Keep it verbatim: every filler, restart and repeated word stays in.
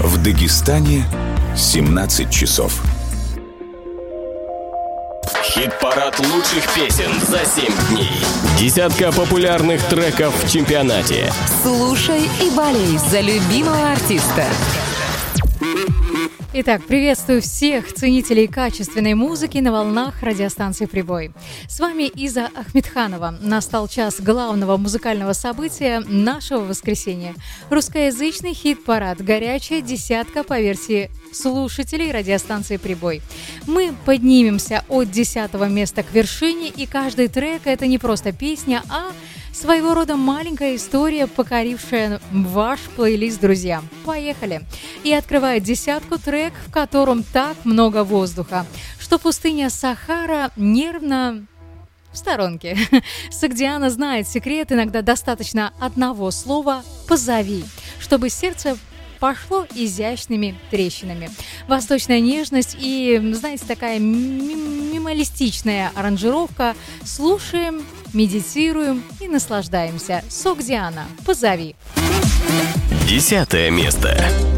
В Дагестане семнадцать часов. Хит-парад лучших песен за семь дней. Десятка популярных треков в чемпионате. Слушай и болей за любимого артиста. Итак, приветствую всех ценителей качественной музыки на волнах радиостанции «Прибой». С вами Иза Ахмедханова. Настал час главного музыкального события нашего воскресенья. Русскоязычный хит-парад «Горячая десятка» по версии слушателей радиостанции «Прибой». Мы поднимемся от десятого места к вершине, и каждый трек – это не просто песня, а своего рода маленькая история, покорившая ваш плейлист, друзья. Поехали! И открывает десятку трек, в котором так много воздуха, что пустыня Сахара нервно в сторонке. Согдиана знает секрет, иногда достаточно одного слова «позови», чтобы сердце пошло изящными трещинами. Восточная нежность и, знаете, такая минималистичная аранжировка. Слушаем, медитируем и наслаждаемся. Согдиана, «Позови». Десятое место.